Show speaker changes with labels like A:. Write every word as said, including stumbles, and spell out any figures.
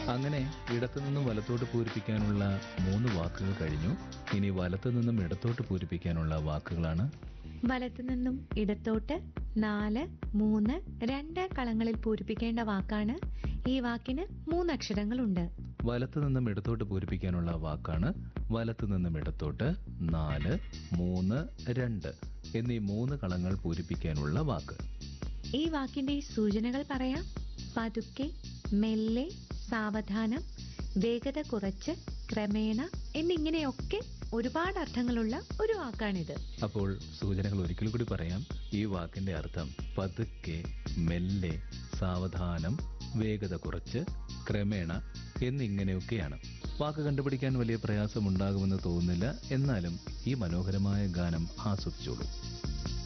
A: അങ്ങനെ ഇടത്തു നിന്നും വലത്തോട്ട് പൂരിപ്പിക്കാനുള്ള മൂന്ന് വാക്കുകൾ കഴിഞ്ഞു. ഇനി വലത്തു നിന്നും ഇടത്തോട്ട് പൂരിപ്പിക്കാനുള്ള വാക്കുകളാണ്.
B: വലത്തു നിന്നും ഇടത്തോട്ട് നാല് മൂന്ന് രണ്ട് കളങ്ങളിൽ പൂരിപ്പിക്കേണ്ട വാക്കാണ്. ഈ വാക്കിന് മൂന്നക്ഷരങ്ങളുണ്ട്.
A: വലത്തു നിന്നും ഇടത്തോട്ട് പൂരിപ്പിക്കാനുള്ള വാക്കാണ് വലത്തു നിന്നും ഇടത്തോട്ട് നാല് മൂന്ന് രണ്ട് എന്നീ മൂന്ന് കളങ്ങൾ പൂരിപ്പിക്കാനുള്ള വാക്ക്.
B: ഈ വാക്കിന്റെ സൂചനകൾ പറയാം. പതുക്കെ, മെല്ലെ, സാവധാനം, വേഗത കുറച്ച്, ക്രമേണ എന്നിങ്ങനെയൊക്കെ ഒരുപാട് അർത്ഥങ്ങളുള്ള ഒരു വാക്കാണിത്.
A: അപ്പോൾ സൂചനകൾ ഒരിക്കൽ കൂടി പറയാം. ഈ വാക്കിന്റെ അർത്ഥം പതുക്കെ, മെല്ലെ, സാവധാനം, വേഗത കുറച്ച്, ക്രമേണ എന്നിങ്ങനെയൊക്കെയാണ്. വാക്ക് കണ്ടുപിടിക്കാൻ വലിയ പ്രയാസമുണ്ടാകുമെന്ന് തോന്നുന്നില്ല. എന്നാലും ഈ മനോഹരമായ ഗാനം ആസ്വദിച്ചോളൂ.